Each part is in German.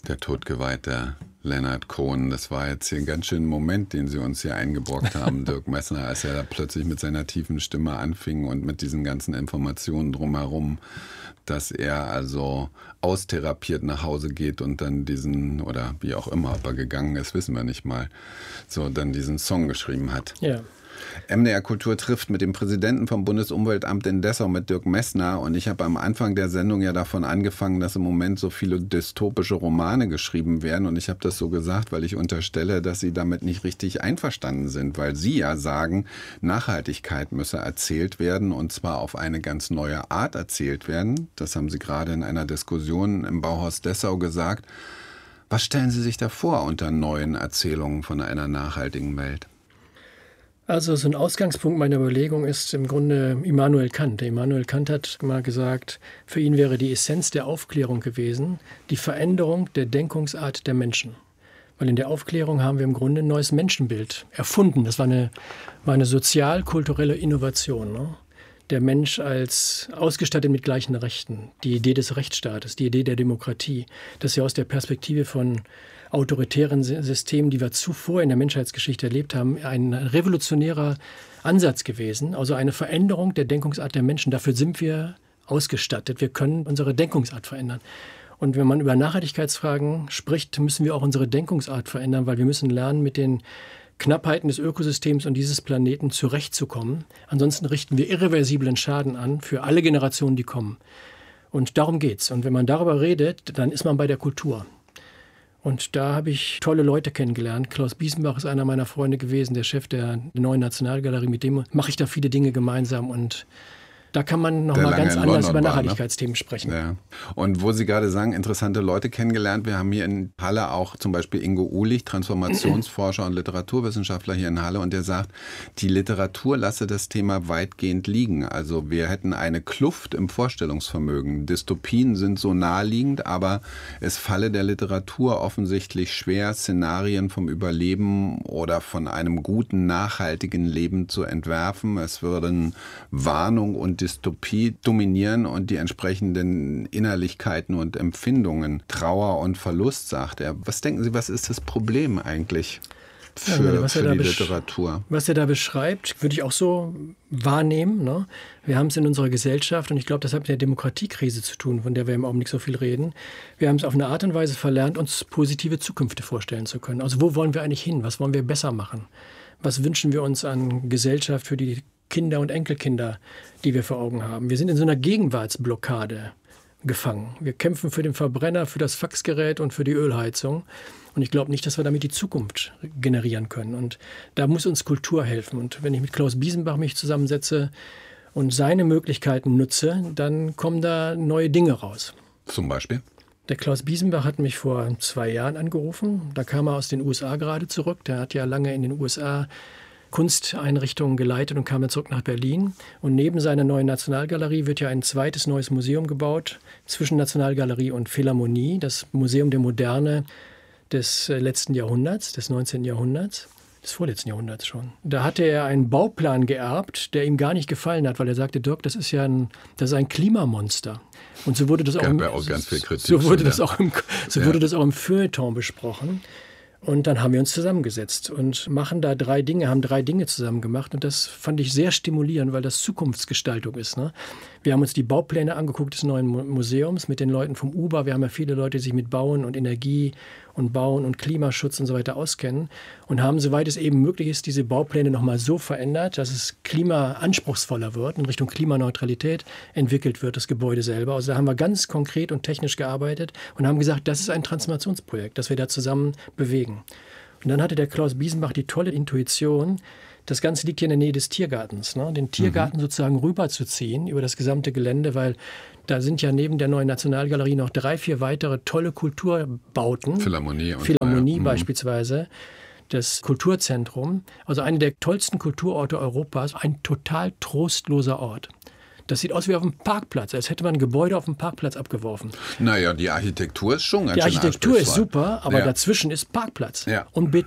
Der totgeweihte Leonard Cohen, das war jetzt hier ein ganz schöner Moment, den Sie uns hier eingebrockt haben, Dirk Messner, als er da plötzlich mit seiner tiefen Stimme anfing und mit diesen ganzen Informationen drumherum, dass er also austherapiert nach Hause geht und dann diesen, oder wie auch immer, ob er gegangen ist, wissen wir nicht mal, so dann diesen Song geschrieben hat. Ja. MDR Kultur trifft mit dem Präsidenten vom Bundesumweltamt in Dessau, mit Dirk Messner. Und ich habe am Anfang der Sendung ja davon angefangen, dass im Moment so viele dystopische Romane geschrieben werden. Und ich habe das so gesagt, weil ich unterstelle, dass Sie damit nicht richtig einverstanden sind. Weil Sie ja sagen, Nachhaltigkeit müsse erzählt werden und zwar auf eine ganz neue Art erzählt werden. Das haben Sie gerade in einer Diskussion im Bauhaus Dessau gesagt. Was stellen Sie sich da vor unter neuen Erzählungen von einer nachhaltigen Welt? Also so ein Ausgangspunkt meiner Überlegung ist im Grunde Immanuel Kant. Immanuel Kant hat mal gesagt, für ihn wäre die Essenz der Aufklärung gewesen, die Veränderung der Denkungsart der Menschen. Weil in der Aufklärung haben wir im Grunde ein neues Menschenbild erfunden. Das war eine sozial-kulturelle Innovation, ne? Der Mensch als ausgestattet mit gleichen Rechten, die Idee des Rechtsstaates, die Idee der Demokratie, das ist ja aus der Perspektive von autoritären Systemen, die wir zuvor in der Menschheitsgeschichte erlebt haben, ein revolutionärer Ansatz gewesen, also eine Veränderung der Denkungsart der Menschen. Dafür sind wir ausgestattet. Wir können unsere Denkungsart verändern. Und wenn man über Nachhaltigkeitsfragen spricht, müssen wir auch unsere Denkungsart verändern, weil wir müssen lernen, mit den Knappheiten des Ökosystems und dieses Planeten zurechtzukommen. Ansonsten richten wir irreversiblen Schaden an für alle Generationen, die kommen. Und darum geht's. Und wenn man darüber redet, dann ist man bei der Kultur. Und da habe ich tolle Leute kennengelernt. Klaus Biesenbach ist einer meiner Freunde gewesen, der Chef der Neuen Nationalgalerie. Mit dem mache ich da viele Dinge gemeinsam und da kann man nochmal ganz anders über Nachhaltigkeitsthemen sprechen. Ja. Und wo Sie gerade sagen, interessante Leute kennengelernt. Wir haben hier in Halle auch zum Beispiel Ingo Uhlich, Transformationsforscher und Literaturwissenschaftler hier in Halle. Und der sagt, die Literatur lasse das Thema weitgehend liegen. Also wir hätten eine Kluft im Vorstellungsvermögen. Dystopien sind so naheliegend, aber es falle der Literatur offensichtlich schwer, Szenarien vom Überleben oder von einem guten, nachhaltigen Leben zu entwerfen. Es würden Warnung und Dystopie dominieren und die entsprechenden Innerlichkeiten und Empfindungen, Trauer und Verlust, sagt er. Was denken Sie, was ist das Problem eigentlich für die Literatur? Was er da beschreibt, würde ich auch so wahrnehmen, ne? Wir haben es in unserer Gesellschaft, und ich glaube, das hat mit der Demokratiekrise zu tun, von der wir im Augenblick so viel reden. Wir haben es auf eine Art und Weise verlernt, uns positive Zukünfte vorstellen zu können. Also wo wollen wir eigentlich hin? Was wollen wir besser machen? Was wünschen wir uns an Gesellschaft für die Kinder und Enkelkinder, die wir vor Augen haben? Wir sind in so einer Gegenwartsblockade gefangen. Wir kämpfen für den Verbrenner, für das Faxgerät und für die Ölheizung. Und ich glaube nicht, dass wir damit die Zukunft generieren können. Und da muss uns Kultur helfen. Und wenn ich mit Klaus Biesenbach mich zusammensetze und seine Möglichkeiten nutze, dann kommen da neue Dinge raus. Zum Beispiel? Der Klaus Biesenbach hat mich vor 2 Jahren angerufen. Da kam er aus den USA gerade zurück. Der hat ja lange in den USA Kunsteinrichtungen geleitet und kam dann zurück nach Berlin. Und neben seiner Neuen Nationalgalerie wird ja ein zweites neues Museum gebaut, zwischen Nationalgalerie und Philharmonie, das Museum der Moderne des letzten Jahrhunderts, des 19. Jahrhunderts, des vorletzten Jahrhunderts schon. Da hatte er einen Bauplan geerbt, der ihm gar nicht gefallen hat, weil er sagte, Dirk, das ist ein Klimamonster. Und so wurde das auch im Feuilleton besprochen. Und dann haben wir uns zusammengesetzt und haben 3 Dinge zusammen gemacht. Und das fand ich sehr stimulierend, weil das Zukunftsgestaltung ist, ne? Wir haben uns die Baupläne angeguckt des neuen Museums mit den Leuten vom UBA. Wir haben ja viele Leute, die sich mit Bauen und Energie und Bauen und Klimaschutz und so weiter auskennen. Und haben, soweit es eben möglich ist, diese Baupläne nochmal so verändert, dass es klimaanspruchsvoller wird, in Richtung Klimaneutralität entwickelt wird, das Gebäude selber. Also da haben wir ganz konkret und technisch gearbeitet und haben gesagt, das ist ein Transformationsprojekt, das wir da zusammen bewegen. Und dann hatte der Klaus Biesenbach die tolle Intuition, das Ganze liegt hier in der Nähe des Tiergartens, ne? Den Tiergarten sozusagen rüberzuziehen über das gesamte Gelände, weil da sind ja neben der Neuen Nationalgalerie noch 3, 4 weitere tolle Kulturbauten. Philharmonie beispielsweise, das Kulturzentrum, also einer der tollsten Kulturorte Europas, ein total trostloser Ort. Das sieht aus wie auf einem Parkplatz, als hätte man ein Gebäude auf dem Parkplatz abgeworfen. Naja, die Architektur ist schon ganz schön Die Architektur ist super, aber dazwischen ist Parkplatz und Beton.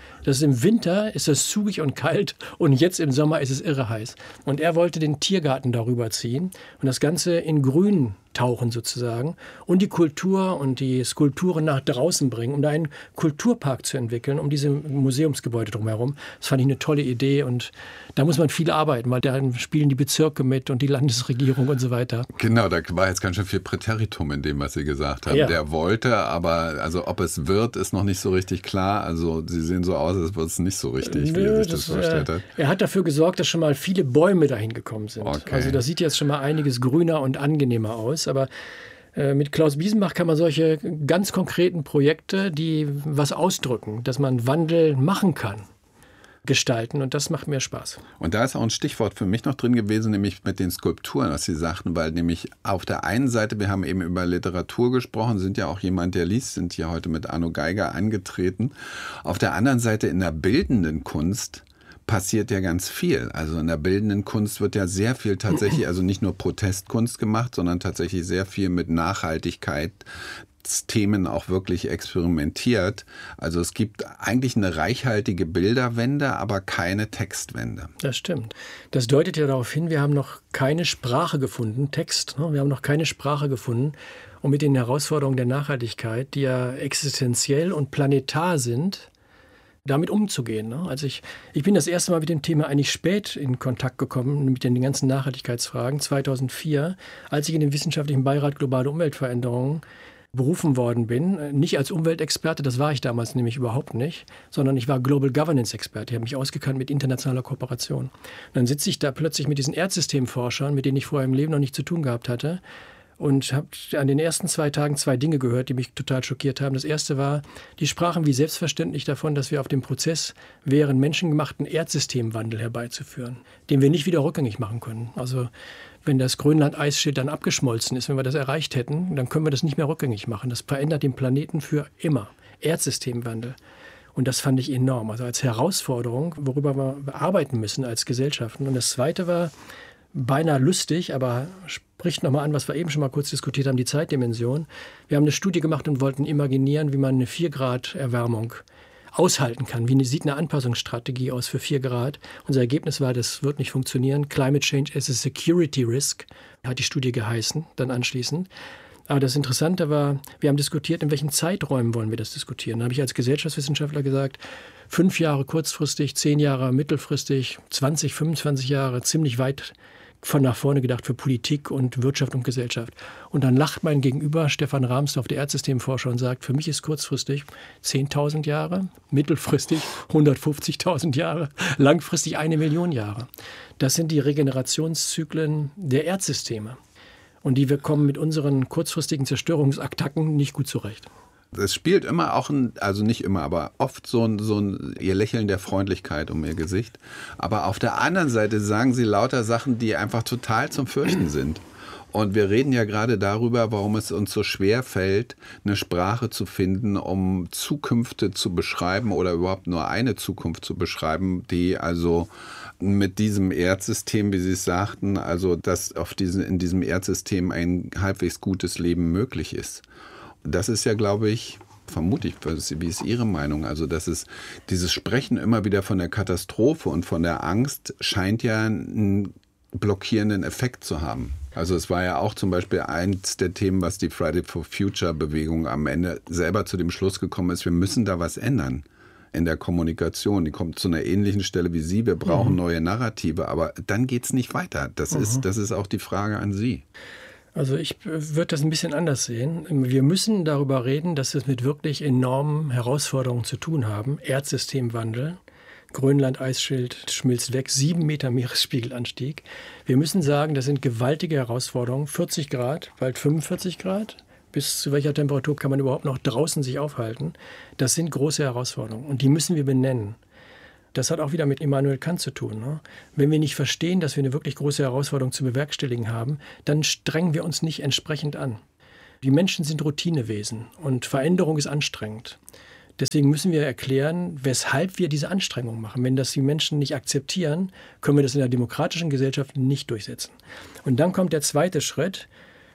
Im Winter ist es zugig und kalt und jetzt im Sommer ist es irre heiß. Und er wollte den Tiergarten darüber ziehen und das Ganze in Grün tauchen sozusagen und die Kultur und die Skulpturen nach draußen bringen, um da einen Kulturpark zu entwickeln, um diese Museumsgebäude drumherum. Das fand ich eine tolle Idee und da muss man viel arbeiten, weil da spielen die Bezirke mit und die Landesregierung und so weiter. Genau, da war jetzt ganz schön viel Präteritum in dem, was Sie gesagt haben. Ja. Der wollte, aber also ob es wird, ist noch nicht so richtig klar. Also Sie sehen so aus, als wird es nicht so richtig, wie er sich das vorgestellt hat. Er hat dafür gesorgt, dass schon mal viele Bäume dahin gekommen sind. Okay. Also das sieht jetzt schon mal einiges grüner und angenehmer aus. Aber mit Klaus Biesenbach kann man solche ganz konkreten Projekte, die was ausdrücken, dass man Wandel machen kann, gestalten. Und das macht mir Spaß. Und da ist auch ein Stichwort für mich noch drin gewesen, nämlich mit den Skulpturen, was Sie sagten, weil nämlich auf der einen Seite, wir haben eben über Literatur gesprochen, sind ja auch jemand, der liest, sind ja heute mit Arno Geiger angetreten. Auf der anderen Seite in der bildenden Kunst passiert ja ganz viel. Also in der bildenden Kunst wird ja sehr viel tatsächlich, also nicht nur Protestkunst gemacht, sondern tatsächlich sehr viel mit Nachhaltigkeitsthemen auch wirklich experimentiert. Also es gibt eigentlich eine reichhaltige Bilderwende, aber keine Textwende. Das stimmt. Das deutet ja darauf hin, wir haben noch keine Sprache gefunden, Text, ne? Wir haben noch keine Sprache gefunden, um mit den Herausforderungen der Nachhaltigkeit, die ja existenziell und planetar sind, damit umzugehen. Ne? Also ich bin das erste Mal mit dem Thema eigentlich spät in Kontakt gekommen, mit den ganzen Nachhaltigkeitsfragen, 2004, als ich in den wissenschaftlichen Beirat Globale Umweltveränderungen berufen worden bin. Nicht als Umweltexperte, das war ich damals nämlich überhaupt nicht, sondern ich war Global Governance Experte. Ich habe mich ausgekannt mit internationaler Kooperation. Und dann sitze ich da plötzlich mit diesen Erdsystemforschern, mit denen ich vorher im Leben noch nichts zu tun gehabt hatte, und habe an den ersten 2 Tagen 2 Dinge gehört, die mich total schockiert haben. Das erste war, die sprachen wie selbstverständlich davon, dass wir auf dem Prozess wären, menschengemachten Erdsystemwandel herbeizuführen, den wir nicht wieder rückgängig machen können. Also wenn das Grönland-Eisschild dann abgeschmolzen ist, wenn wir das erreicht hätten, dann können wir das nicht mehr rückgängig machen. Das verändert den Planeten für immer. Erdsystemwandel. Und das fand ich enorm. Also als Herausforderung, worüber wir arbeiten müssen als Gesellschaften. Und das Zweite war beinahe lustig, aber spricht nochmal an, was wir eben schon mal kurz diskutiert haben, die Zeitdimension. Wir haben eine Studie gemacht und wollten imaginieren, wie man eine 4 Grad Erwärmung aushalten kann. Wie sieht eine Anpassungsstrategie aus für 4 Grad? Unser Ergebnis war, das wird nicht funktionieren. Climate Change is a Security Risk, hat die Studie geheißen, dann anschließend. Aber das Interessante war, wir haben diskutiert, in welchen Zeiträumen wollen wir das diskutieren. Da habe ich als Gesellschaftswissenschaftler gesagt, 5 Jahre kurzfristig, 10 Jahre mittelfristig, 20, 25 Jahre, ziemlich weit von nach vorne gedacht für Politik und Wirtschaft und Gesellschaft. Und dann lacht mein Gegenüber, Stefan Rahmsdorf, der Erdsystemforscher, und sagt, für mich ist kurzfristig 10.000 Jahre, mittelfristig 150.000 Jahre, langfristig 1 Million Jahre. Das sind die Regenerationszyklen der Erdsysteme. Und wir kommen mit unseren kurzfristigen Zerstörungsattacken nicht gut zurecht. Es spielt immer auch, also nicht immer, aber oft so ein ihr Lächeln der Freundlichkeit um ihr Gesicht. Aber auf der anderen Seite sagen sie lauter Sachen, die einfach total zum Fürchten sind. Und wir reden ja gerade darüber, warum es uns so schwer fällt, eine Sprache zu finden, um Zukünfte zu beschreiben oder überhaupt nur eine Zukunft zu beschreiben, die also mit diesem Erdsystem, wie Sie es sagten, also dass in diesem Erdsystem ein halbwegs gutes Leben möglich ist. Das ist ja, glaube ich, vermute ich, wie ist Ihre Meinung? Also, dass es dieses Sprechen immer wieder von der Katastrophe und von der Angst scheint ja einen blockierenden Effekt zu haben. Also es war ja auch zum Beispiel eins der Themen, was die Friday for Future Bewegung am Ende selber zu dem Schluss gekommen ist, wir müssen da was ändern in der Kommunikation. Die kommt zu einer ähnlichen Stelle wie Sie, wir brauchen neue Narrative, aber dann geht es nicht weiter. Das ist auch die Frage an Sie. Also ich würde das ein bisschen anders sehen. Wir müssen darüber reden, dass wir es mit wirklich enormen Herausforderungen zu tun haben. Erdsystemwandel, Grönland-Eisschild schmilzt weg, 7 Meter Meeresspiegelanstieg. Wir müssen sagen, das sind gewaltige Herausforderungen. 40 Grad, bald 45 Grad. Bis zu welcher Temperatur kann man überhaupt noch draußen sich aufhalten? Das sind große Herausforderungen und die müssen wir benennen. Das hat auch wieder mit Immanuel Kant zu tun. Ne? Wenn wir nicht verstehen, dass wir eine wirklich große Herausforderung zu bewerkstelligen haben, dann strengen wir uns nicht entsprechend an. Die Menschen sind Routinewesen und Veränderung ist anstrengend. Deswegen müssen wir erklären, weshalb wir diese Anstrengung machen. Wenn das die Menschen nicht akzeptieren, können wir das in der demokratischen Gesellschaft nicht durchsetzen. Und dann kommt der zweite Schritt.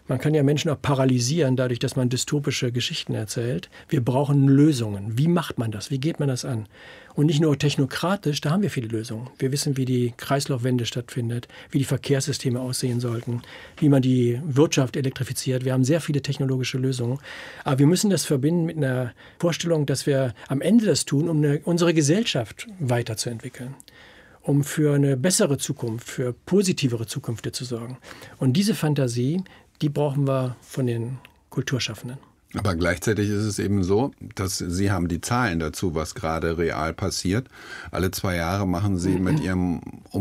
Man kann ja Menschen auch paralysieren, dadurch, dass man dystopische Geschichten erzählt. Wir brauchen Lösungen. Wie macht man das? Wie geht man das an? Und nicht nur technokratisch, da haben wir viele Lösungen. Wir wissen, wie die Kreislaufwende stattfindet, wie die Verkehrssysteme aussehen sollten, wie man die Wirtschaft elektrifiziert. Wir haben sehr viele technologische Lösungen. Aber wir müssen das verbinden mit einer Vorstellung, dass wir am Ende das tun, um unsere Gesellschaft weiterzuentwickeln, um für eine bessere Zukunft, für positivere Zukünfte zu sorgen. Und diese Fantasie, die brauchen wir von den Kulturschaffenden. Aber gleichzeitig ist es eben so, dass Sie haben die Zahlen dazu, was gerade real passiert. Alle 2 Jahre machen Sie mit Ihrem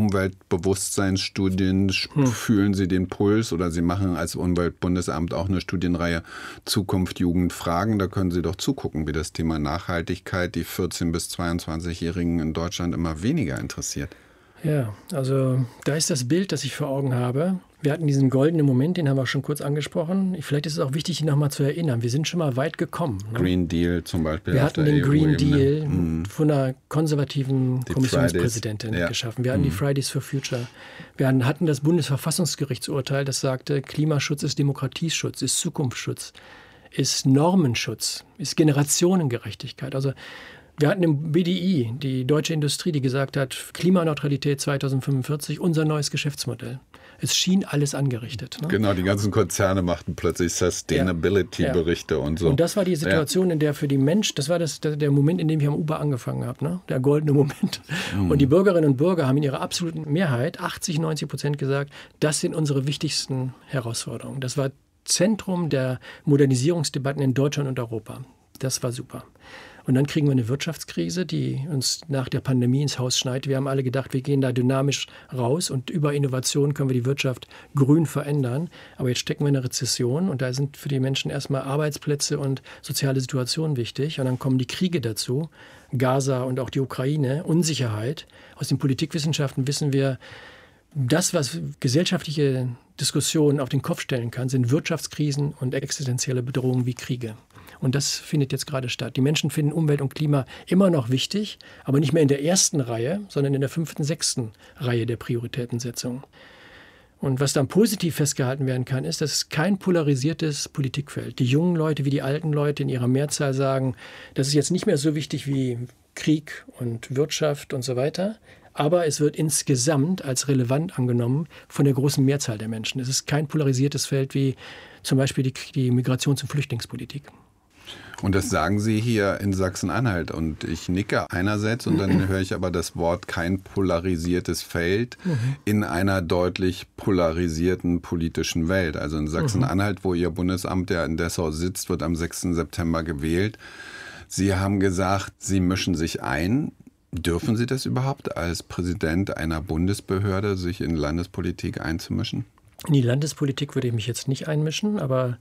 Umweltbewusstseinsstudien, fühlen Sie den Puls, oder Sie machen als Umweltbundesamt auch eine Studienreihe Zukunft, Jugend, Fragen. Da können Sie doch zugucken, wie das Thema Nachhaltigkeit die 14- bis 22-Jährigen in Deutschland immer weniger interessiert. Ja, also da ist das Bild, das ich vor Augen habe. Wir hatten diesen goldenen Moment, den haben wir schon kurz angesprochen. Vielleicht ist es auch wichtig, ihn nochmal zu erinnern. Wir sind schon mal weit gekommen. Ne? Green Deal zum Beispiel. Wir hatten den Green Deal von einer konservativen Kommissionspräsidentin geschaffen. Wir hatten die Fridays for Future. Wir hatten das Bundesverfassungsgerichtsurteil, das sagte, Klimaschutz ist Demokratieschutz, ist Zukunftsschutz, ist Normenschutz, ist Generationengerechtigkeit. Also wir hatten den BDI, die deutsche Industrie, die gesagt hat, Klimaneutralität 2045, unser neues Geschäftsmodell. Es schien alles angerichtet. Ne? Genau, die ganzen Konzerne machten plötzlich Sustainability-Berichte und so. Und das war die Situation, in der für die Menschen, das war der Moment, in dem ich am Uber angefangen habe, ne? Der goldene Moment. Und die Bürgerinnen und Bürger haben in ihrer absoluten Mehrheit, 80-90% gesagt, das sind unsere wichtigsten Herausforderungen. Das war Zentrum der Modernisierungsdebatten in Deutschland und Europa. Das war super. Und dann kriegen wir eine Wirtschaftskrise, die uns nach der Pandemie ins Haus schneit. Wir haben alle gedacht, wir gehen da dynamisch raus und über Innovation können wir die Wirtschaft grün verändern. Aber jetzt stecken wir in einer Rezession und da sind für die Menschen erstmal Arbeitsplätze und soziale Situationen wichtig. Und dann kommen die Kriege dazu, Gaza und auch die Ukraine, Unsicherheit. Aus den Politikwissenschaften wissen wir, das, was gesellschaftliche Diskussionen auf den Kopf stellen kann, sind Wirtschaftskrisen und existenzielle Bedrohungen wie Kriege. Und das findet jetzt gerade statt. Die Menschen finden Umwelt und Klima immer noch wichtig, aber nicht mehr in der ersten Reihe, sondern in der 5., 6. Reihe der Prioritätensetzung. Und was dann positiv festgehalten werden kann, ist, dass es kein polarisiertes Politikfeld. Die jungen Leute wie die alten Leute in ihrer Mehrzahl sagen, das ist jetzt nicht mehr so wichtig wie Krieg und Wirtschaft und so weiter. Aber es wird insgesamt als relevant angenommen von der großen Mehrzahl der Menschen. Es ist kein polarisiertes Feld wie zum Beispiel die Migrations- und Flüchtlingspolitik. Und das sagen Sie hier in Sachsen-Anhalt. Und ich nicke einerseits und dann höre ich aber das Wort kein polarisiertes Feld in einer deutlich polarisierten politischen Welt. Also in Sachsen-Anhalt, wo Ihr Bundesamt ja in Dessau sitzt, wird am 6. September gewählt. Sie haben gesagt, Sie mischen sich ein. Dürfen Sie das überhaupt als Präsident einer Bundesbehörde, sich in Landespolitik einzumischen? In die Landespolitik würde ich mich jetzt nicht einmischen, aber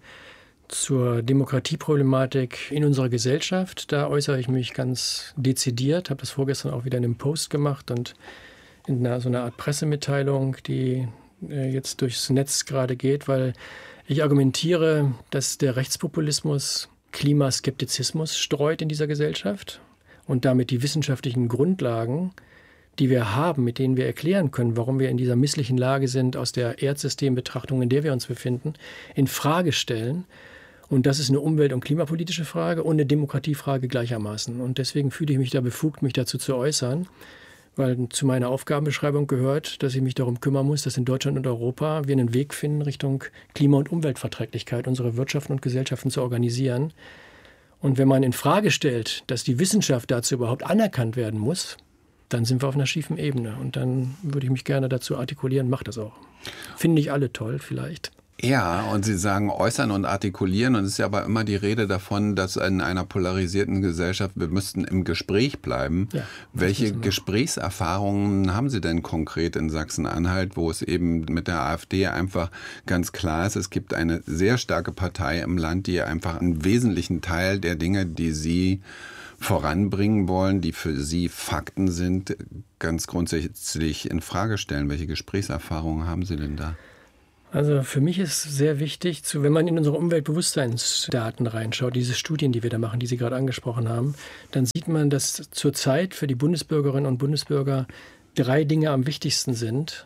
zur Demokratieproblematik in unserer Gesellschaft, da äußere ich mich ganz dezidiert, habe das vorgestern auch wieder in einem Post gemacht und in so einer Art Pressemitteilung, die jetzt durchs Netz gerade geht, weil ich argumentiere, dass der Rechtspopulismus Klimaskeptizismus streut in dieser Gesellschaft und damit die wissenschaftlichen Grundlagen, die wir haben, mit denen wir erklären können, warum wir in dieser misslichen Lage sind, aus der Erdsystembetrachtung, in der wir uns befinden, in Frage stellen. Und das ist eine umwelt- und klimapolitische Frage und eine Demokratiefrage gleichermaßen. Und deswegen fühle ich mich da befugt, mich dazu zu äußern, weil zu meiner Aufgabenbeschreibung gehört, dass ich mich darum kümmern muss, dass in Deutschland und Europa wir einen Weg finden, Richtung Klima- und Umweltverträglichkeit unsere Wirtschaften und Gesellschaften zu organisieren. Und wenn man in Frage stellt, dass die Wissenschaft dazu überhaupt anerkannt werden muss, dann sind wir auf einer schiefen Ebene. Und dann würde ich mich gerne dazu artikulieren, mache das auch. Finden nicht alle toll vielleicht. Ja, und Sie sagen äußern und artikulieren. Und es ist ja aber immer die Rede davon, dass in einer polarisierten Gesellschaft wir müssten im Gespräch bleiben. Ja, welche Gesprächserfahrungen haben Sie denn konkret in Sachsen-Anhalt, wo es eben mit der AfD einfach ganz klar ist, es gibt eine sehr starke Partei im Land, die einfach einen wesentlichen Teil der Dinge, die Sie voranbringen wollen, die für Sie Fakten sind, ganz grundsätzlich in Frage stellen. Welche Gesprächserfahrungen haben Sie denn da? Also für mich ist sehr wichtig, wenn man in unsere Umweltbewusstseinsdaten reinschaut, diese Studien, die wir da machen, die Sie gerade angesprochen haben, dann sieht man, dass zurzeit für die Bundesbürgerinnen und Bundesbürger 3 Dinge am wichtigsten sind,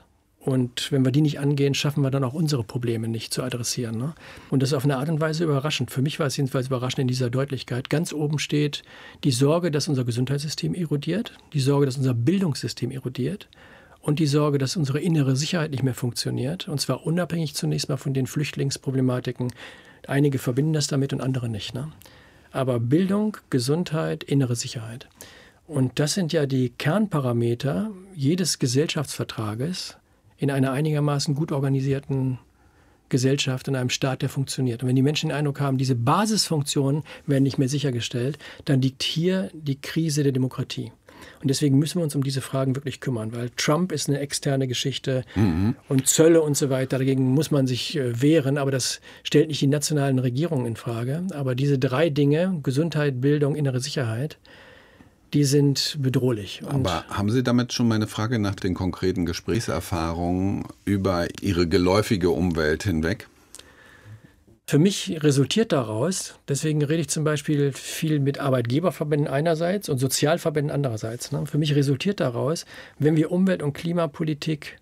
Und wenn wir die nicht angehen, schaffen wir dann auch unsere Probleme nicht zu adressieren. Ne? Und das ist auf eine Art und Weise überraschend. Für mich war es jedenfalls überraschend in dieser Deutlichkeit. Ganz oben steht die Sorge, dass unser Gesundheitssystem erodiert, die Sorge, dass unser Bildungssystem erodiert und die Sorge, dass unsere innere Sicherheit nicht mehr funktioniert. Und zwar unabhängig zunächst mal von den Flüchtlingsproblematiken. Einige verbinden das damit und andere nicht. Ne? Aber Bildung, Gesundheit, innere Sicherheit. Und das sind ja die Kernparameter jedes Gesellschaftsvertrages in einer einigermaßen gut organisierten Gesellschaft, in einem Staat, der funktioniert. Und wenn die Menschen den Eindruck haben, diese Basisfunktionen werden nicht mehr sichergestellt, dann liegt hier die Krise der Demokratie. Und deswegen müssen wir uns um diese Fragen wirklich kümmern, weil Trump ist eine externe Geschichte und Zölle und so weiter. Dagegen muss man sich wehren, aber das stellt nicht die nationalen Regierungen in Frage. Aber diese 3 Dinge, Gesundheit, Bildung, innere Sicherheit, die sind bedrohlich. Aber haben Sie damit schon meine Frage nach den konkreten Gesprächserfahrungen über Ihre geläufige Umwelt hinweg? Für mich resultiert daraus, deswegen rede ich zum Beispiel viel mit Arbeitgeberverbänden einerseits und Sozialverbänden andererseits. Ne? Für mich resultiert daraus, wenn wir Umwelt- und Klimapolitik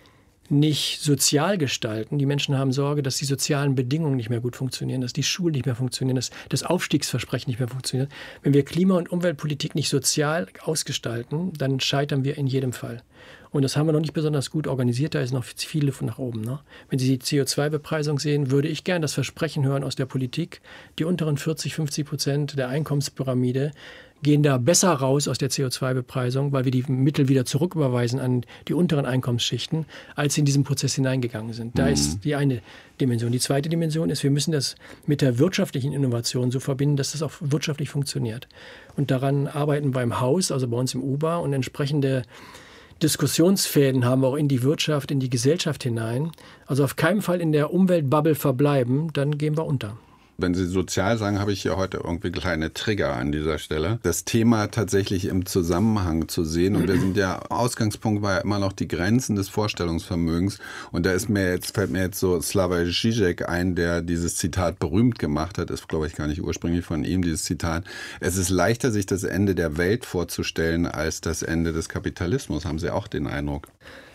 nicht sozial gestalten. Die Menschen haben Sorge, dass die sozialen Bedingungen nicht mehr gut funktionieren, dass die Schulen nicht mehr funktionieren, dass das Aufstiegsversprechen nicht mehr funktioniert. Wenn wir Klima- und Umweltpolitik nicht sozial ausgestalten, dann scheitern wir in jedem Fall. Und das haben wir noch nicht besonders gut organisiert, da ist noch viel von nach oben. Ne? Wenn Sie die CO2-Bepreisung sehen, würde ich gern das Versprechen hören aus der Politik, die unteren 40-50% der Einkommenspyramide gehen da besser raus aus der CO2-Bepreisung, weil wir die Mittel wieder zurücküberweisen an die unteren Einkommensschichten, als sie in diesen Prozess hineingegangen sind. Da ist die eine Dimension. Die zweite Dimension ist, wir müssen das mit der wirtschaftlichen Innovation so verbinden, dass das auch wirtschaftlich funktioniert. Und daran arbeiten wir im Haus, also bei uns im UBA, und entsprechende Diskussionsfäden haben wir auch in die Wirtschaft, in die Gesellschaft hinein. Also auf keinen Fall in der Umweltbubble verbleiben, dann gehen wir unter. Wenn Sie sozial sagen, habe ich hier heute irgendwie kleine Trigger an dieser Stelle. Das Thema tatsächlich im Zusammenhang zu sehen. Und wir sind ja, Ausgangspunkt war ja immer noch die Grenzen des Vorstellungsvermögens. Und da fällt mir jetzt so Slavoj Žižek ein, der dieses Zitat berühmt gemacht hat. Ist, glaube ich, gar nicht ursprünglich von ihm, dieses Zitat. Es ist leichter, sich das Ende der Welt vorzustellen, als das Ende des Kapitalismus. Haben Sie auch den Eindruck?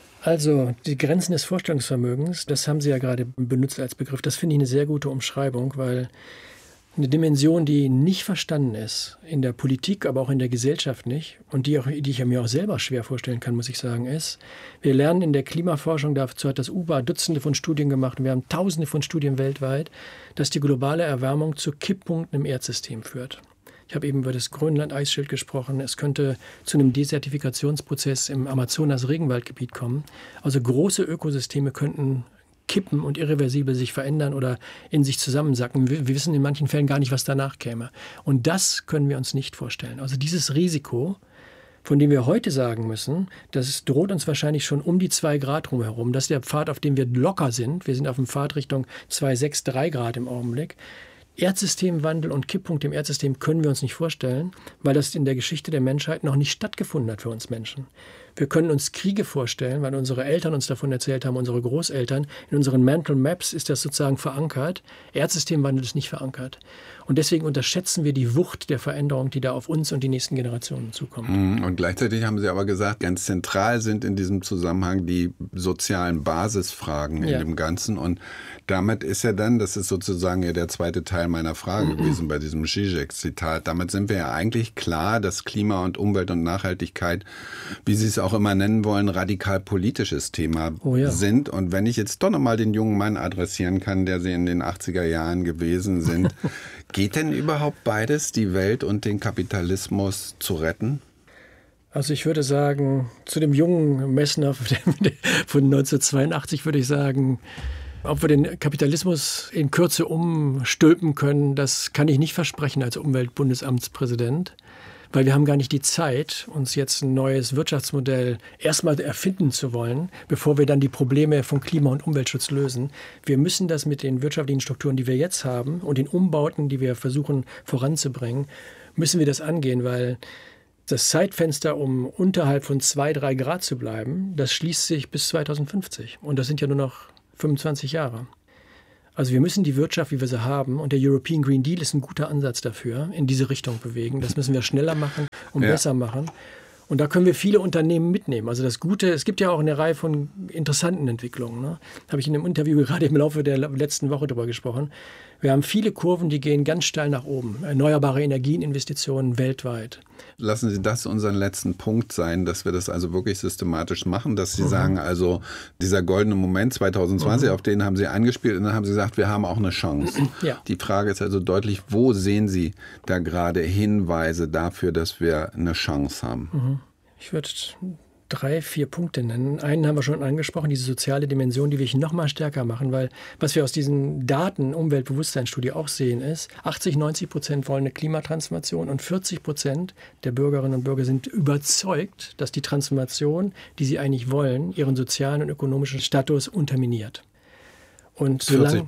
Also die Grenzen des Vorstellungsvermögens, das haben Sie ja gerade benutzt als Begriff. Das finde ich eine sehr gute Umschreibung, weil eine Dimension, die nicht verstanden ist, in der Politik, aber auch in der Gesellschaft nicht, und die ich mir auch selber schwer vorstellen kann, muss ich sagen, ist, wir lernen in der Klimaforschung, dazu hat das UBA Dutzende von Studien gemacht, und wir haben Tausende von Studien weltweit, dass die globale Erwärmung zu Kipppunkten im Erdsystem führt. Ich habe eben über das Grönland-Eisschild gesprochen. Es könnte zu einem Desertifikationsprozess im Amazonas-Regenwaldgebiet kommen. Also große Ökosysteme könnten kippen und irreversibel sich verändern oder in sich zusammensacken. Wir wissen in manchen Fällen gar nicht, was danach käme. Und das können wir uns nicht vorstellen. Also dieses Risiko, von dem wir heute sagen müssen, das droht uns wahrscheinlich schon um die 2 Grad drumherum. Das ist der Pfad, auf dem wir locker sind. Wir sind auf dem Pfad Richtung 2,6, 3 Grad im Augenblick. Erdsystemwandel und Kipppunkt im Erdsystem können wir uns nicht vorstellen, weil das in der Geschichte der Menschheit noch nicht stattgefunden hat für uns Menschen. Wir können uns Kriege vorstellen, weil unsere Eltern uns davon erzählt haben, unsere Großeltern. In unseren Mental Maps ist das sozusagen verankert. Erdsystemwandel ist nicht verankert. Und deswegen unterschätzen wir die Wucht der Veränderung, die da auf uns und die nächsten Generationen zukommt. Und gleichzeitig haben Sie aber gesagt, ganz zentral sind in diesem Zusammenhang die sozialen Basisfragen in dem Ganzen. Und damit ist ja dann, das ist sozusagen ja der zweite Teil meiner Frage gewesen bei diesem Žižek-Zitat, damit sind wir ja eigentlich klar, dass Klima und Umwelt und Nachhaltigkeit, wie Sie es auch immer nennen wollen, radikal politisches Thema sind. Und wenn ich jetzt doch nochmal den jungen Mann adressieren kann, der Sie in den 80er Jahren gewesen sind, geht denn überhaupt beides, die Welt und den Kapitalismus, zu retten? Also ich würde sagen, zu dem jungen Messner von 1982 würde ich sagen, ob wir den Kapitalismus in Kürze umstülpen können, das kann ich nicht versprechen als Umweltbundesamtspräsident. Weil wir haben gar nicht die Zeit, uns jetzt ein neues Wirtschaftsmodell erstmal erfinden zu wollen, bevor wir dann die Probleme von Klima- und Umweltschutz lösen. Wir müssen das mit den wirtschaftlichen Strukturen, die wir jetzt haben und den Umbauten, die wir versuchen voranzubringen, müssen wir das angehen, weil das Zeitfenster, um unterhalb von 2-3 Grad zu bleiben, das schließt sich bis 2050. Und das sind ja nur noch 25 Jahre. Also wir müssen die Wirtschaft, wie wir sie haben, und der European Green Deal ist ein guter Ansatz dafür, in diese Richtung bewegen. Das müssen wir schneller machen und besser machen. Und da können wir viele Unternehmen mitnehmen. Also das Gute, es gibt ja auch eine Reihe von interessanten Entwicklungen. Ne? Da habe ich in einem Interview gerade im Laufe der letzten Woche darüber gesprochen. Wir haben viele Kurven, die gehen ganz steil nach oben. Erneuerbare Energieninvestitionen weltweit. Lassen Sie das unseren letzten Punkt sein, dass wir das also wirklich systematisch machen, dass Sie sagen, also dieser goldene Moment 2020, auf den haben Sie angespielt und dann haben Sie gesagt, wir haben auch eine Chance. Ja. Die Frage ist also deutlich, wo sehen Sie da gerade Hinweise dafür, dass wir eine Chance haben? Ich würde 3, 4 Punkte nennen. Einen haben wir schon angesprochen, diese soziale Dimension, die will ich noch mal stärker machen, weil was wir aus diesen Daten, Umweltbewusstseinsstudie auch sehen, ist, 80-90% wollen eine Klimatransformation und 40% der Bürgerinnen und Bürger sind überzeugt, dass die Transformation, die sie eigentlich wollen, ihren sozialen und ökonomischen Status unterminiert. Und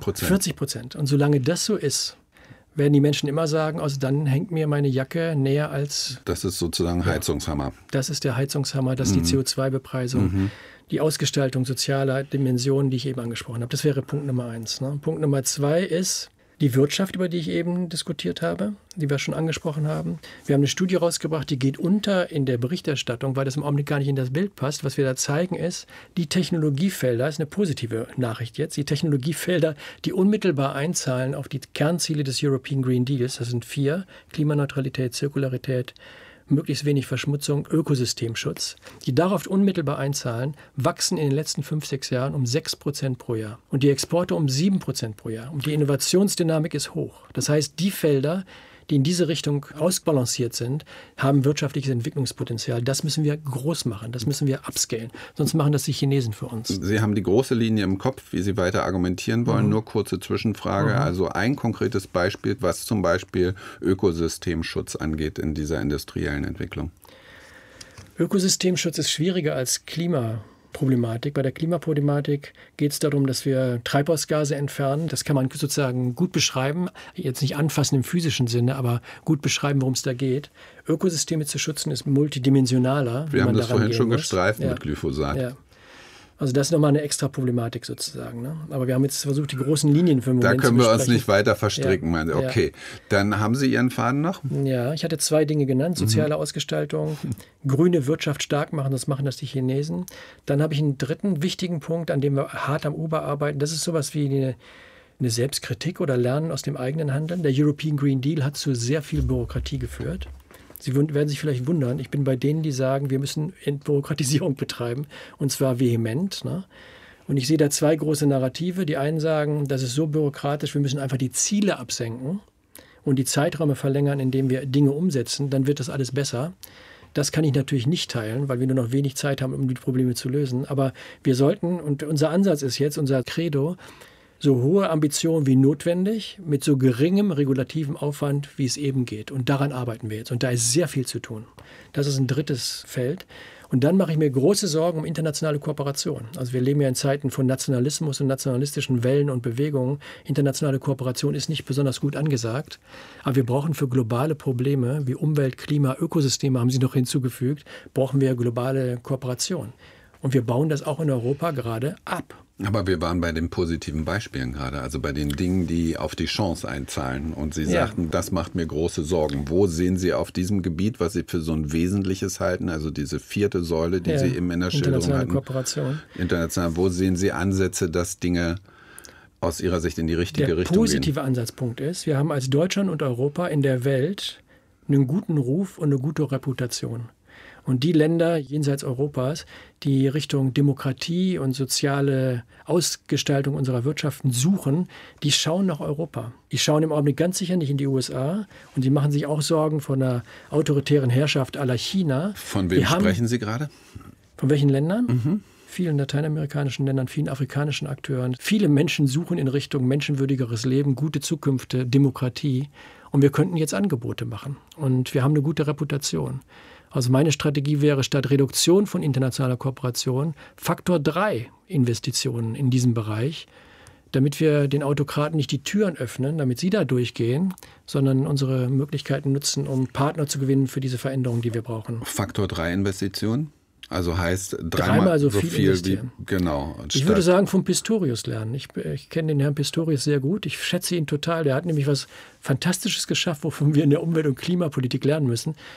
40%. Und solange das so ist, werden die Menschen immer sagen, also dann hängt mir meine Jacke näher als... Das ist sozusagen Heizungshammer. Das ist der Heizungshammer, das ist die CO2-Bepreisung, die Ausgestaltung sozialer Dimensionen, die ich eben angesprochen habe. Das wäre Punkt Nummer 1. Ne? Punkt Nummer 2 ist die Wirtschaft, über die ich eben diskutiert habe, die wir schon angesprochen haben. Wir haben eine Studie rausgebracht, die geht unter in der Berichterstattung, weil das im Augenblick gar nicht in das Bild passt. Was wir da zeigen ist, die Technologiefelder, ist eine positive Nachricht jetzt, die Technologiefelder, die unmittelbar einzahlen auf die Kernziele des European Green Deals, das sind 4, Klimaneutralität, Zirkularität, möglichst wenig Verschmutzung, Ökosystemschutz, die darauf unmittelbar einzahlen, wachsen in den letzten 5-6 Jahren um 6% pro Jahr. Und die Exporte um 7% pro Jahr. Und die Innovationsdynamik ist hoch. Das heißt, die Felder, die in diese Richtung ausbalanciert sind, haben wirtschaftliches Entwicklungspotenzial. Das müssen wir groß machen, das müssen wir upscalen. Sonst machen das die Chinesen für uns. Sie haben die große Linie im Kopf, wie Sie weiter argumentieren wollen. Nur kurze Zwischenfrage. Also ein konkretes Beispiel, was zum Beispiel Ökosystemschutz angeht in dieser industriellen Entwicklung. Ökosystemschutz ist schwieriger als Klimaproblematik. Bei der Klimaproblematik geht es darum, dass wir Treibhausgase entfernen. Das kann man sozusagen gut beschreiben, jetzt nicht anfassen im physischen Sinne, aber gut beschreiben, worum es da geht. Ökosysteme zu schützen ist multidimensionaler. Wir haben das vorhin schon gestreift mit Glyphosat. Ja. Also das ist nochmal eine extra Problematik sozusagen. Ne? Aber wir haben jetzt versucht, die großen Linien für den Moment zu besprechen. Da können wir uns nicht weiter Ja. verstricken, meinen Sie. Okay, dann haben Sie Ihren Faden noch? Ja, ich hatte 2 Dinge genannt. Soziale Ausgestaltung, grüne Wirtschaft stark machen, das machen das die Chinesen. Dann habe ich einen dritten wichtigen Punkt, an dem wir hart am Uber arbeiten. Das ist sowas wie eine Selbstkritik oder Lernen aus dem eigenen Handeln. Der European Green Deal hat zu sehr viel Bürokratie geführt. Sie werden sich vielleicht wundern, ich bin bei denen, die sagen, wir müssen Entbürokratisierung betreiben, und zwar vehement. Ne? Und ich sehe da 2 große Narrative. Die einen sagen, das ist so bürokratisch, wir müssen einfach die Ziele absenken und die Zeiträume verlängern, indem wir Dinge umsetzen, dann wird das alles besser. Das kann ich natürlich nicht teilen, weil wir nur noch wenig Zeit haben, um die Probleme zu lösen. Aber wir sollten, und unser Ansatz ist jetzt, unser Credo, so hohe Ambitionen wie notwendig, mit so geringem regulativen Aufwand, wie es eben geht. Und daran arbeiten wir jetzt. Und da ist sehr viel zu tun. Das ist ein drittes Feld. Und dann mache ich mir große Sorgen um internationale Kooperation. Also wir leben ja in Zeiten von Nationalismus und nationalistischen Wellen und Bewegungen. Internationale Kooperation ist nicht besonders gut angesagt. Aber wir brauchen für globale Probleme wie Umwelt, Klima, Ökosysteme, haben Sie noch hinzugefügt, brauchen wir globale Kooperation. Und wir bauen das auch in Europa gerade ab. Aber wir waren bei den positiven Beispielen gerade, also bei den Dingen, die auf die Chance einzahlen. Und Sie sagten, das macht mir große Sorgen. Wo sehen Sie auf diesem Gebiet, was Sie für so ein Wesentliches halten, also diese 4. Säule, die Sie eben in der Schilderung hatten? Internationale Kooperation. International. Wo sehen Sie Ansätze, dass Dinge aus Ihrer Sicht in die richtige Richtung gehen? Der positive Ansatzpunkt ist, wir haben als Deutschland und Europa in der Welt einen guten Ruf und eine gute Reputation. Und die Länder jenseits Europas, die Richtung Demokratie und soziale Ausgestaltung unserer Wirtschaften suchen, die schauen nach Europa. Die schauen im Augenblick ganz sicher nicht in die USA und die machen sich auch Sorgen von einer autoritären Herrschaft à la China. Von wem sprechen Sie gerade? Von welchen Ländern? Vielen lateinamerikanischen Ländern, vielen afrikanischen Akteuren. Viele Menschen suchen in Richtung menschenwürdigeres Leben, gute Zukünfte, Demokratie. Und wir könnten jetzt Angebote machen. Und wir haben eine gute Reputation. Also meine Strategie wäre, statt Reduktion von internationaler Kooperation Faktor 3 Investitionen in diesem Bereich, damit wir den Autokraten nicht die Türen öffnen, damit sie da durchgehen, sondern unsere Möglichkeiten nutzen, um Partner zu gewinnen für diese Veränderung, die wir brauchen. Faktor 3 Investitionen? Also heißt dreimal so viel investieren. Wie, genau. Ich würde sagen, vom Pistorius lernen. Ich kenne den Herrn Pistorius sehr gut. Ich schätze ihn total. Der hat nämlich was Fantastisches geschafft, wovon wir in der Umwelt- und Klimapolitik lernen müssen.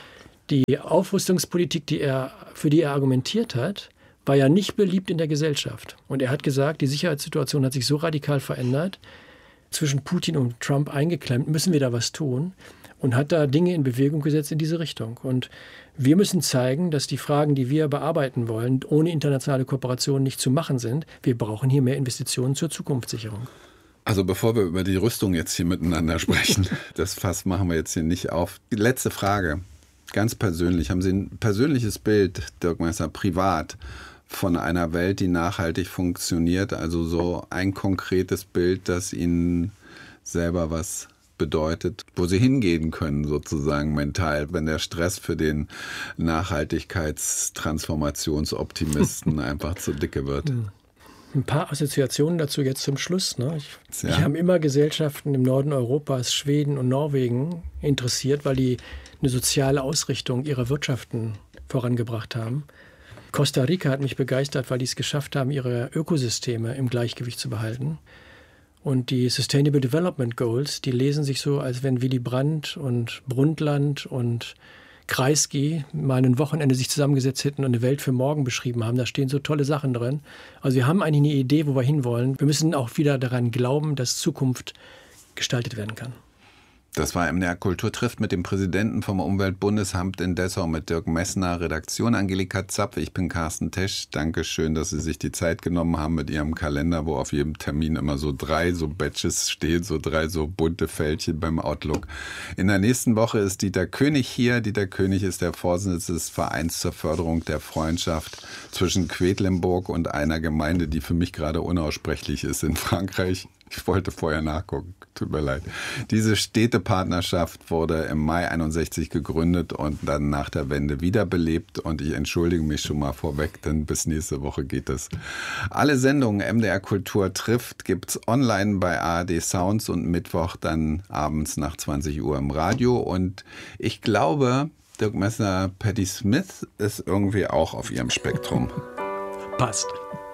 Die Aufrüstungspolitik, für die er argumentiert hat, war ja nicht beliebt in der Gesellschaft. Und er hat gesagt, die Sicherheitssituation hat sich so radikal verändert, zwischen Putin und Trump eingeklemmt, müssen wir da was tun, und hat da Dinge in Bewegung gesetzt in diese Richtung. Und wir müssen zeigen, dass die Fragen, die wir bearbeiten wollen, ohne internationale Kooperation nicht zu machen sind. Wir brauchen hier mehr Investitionen zur Zukunftssicherung. Also bevor wir über die Rüstung jetzt hier miteinander sprechen, das Fass machen wir jetzt hier nicht auf. Die letzte Frage, ganz persönlich. Haben Sie ein persönliches Bild, Dirk Messner, privat, von einer Welt, die nachhaltig funktioniert? Also so ein konkretes Bild, das Ihnen selber was bedeutet, wo Sie hingehen können sozusagen mental, wenn der Stress für den Nachhaltigkeitstransformationsoptimisten einfach zu dicke wird. Ein paar Assoziationen dazu jetzt zum Schluss. Ich habe immer Gesellschaften im Norden Europas, Schweden und Norwegen interessiert, weil die eine soziale Ausrichtung ihrer Wirtschaften vorangebracht haben. Costa Rica hat mich begeistert, weil die es geschafft haben, ihre Ökosysteme im Gleichgewicht zu behalten. Und die Sustainable Development Goals, die lesen sich so, als wenn Willy Brandt und Brundtland und Kreisky mal ein Wochenende sich zusammengesetzt hätten und eine Welt für morgen beschrieben haben. Da stehen so tolle Sachen drin. Also wir haben eigentlich eine Idee, wo wir hinwollen. Wir müssen auch wieder daran glauben, dass Zukunft gestaltet werden kann. Das war MDR Kultur trifft mit dem Präsidenten vom Umweltbundesamt in Dessau, mit Dirk Messner, Redaktion Angelika Zapf. Ich bin Carsten Tesch. Dankeschön, dass Sie sich die Zeit genommen haben mit Ihrem Kalender, wo auf jedem Termin immer so 3 so Badges stehen, so 3 so bunte Fältchen beim Outlook. In der nächsten Woche ist Dieter König hier. Dieter König ist der Vorsitzende des Vereins zur Förderung der Freundschaft zwischen Quedlinburg und einer Gemeinde, die für mich gerade unaussprechlich ist in Frankreich. Ich wollte vorher nachgucken, tut mir leid. Diese Städtepartnerschaft wurde im Mai 61 gegründet und dann nach der Wende wiederbelebt. Und ich entschuldige mich schon mal vorweg, denn bis nächste Woche geht es. Alle Sendungen MDR Kultur trifft gibt's online bei ARD Sounds und Mittwoch dann abends nach 20 Uhr im Radio. Und ich glaube, Dirk Messner, Patti Smith ist irgendwie auch auf ihrem Spektrum. Passt.